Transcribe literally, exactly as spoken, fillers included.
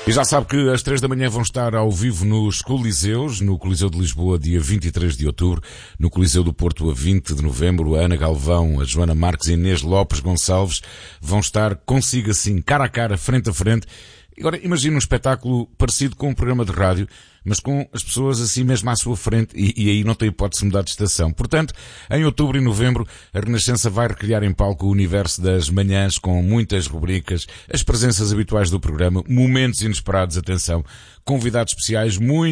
E já sabe que às três da manhã vão estar ao vivo nos Coliseus, no Coliseu de Lisboa, dia vinte e três de outubro, no Coliseu do Porto, a vinte de novembro, a Ana Galvão, a Joana Marques e a Inês Lopes Gonçalves vão estar consigo assim, cara a cara, frente a frente. Agora, imagina um espetáculo parecido com um programa de rádio, mas com as pessoas assim mesmo à sua frente e, e aí não tem hipótese de mudar de estação. Portanto, em outubro e novembro, a Renascença vai recriar em palco o universo das manhãs com muitas rubricas, as presenças habituais do programa, momentos inesperados, atenção, convidados especiais, muito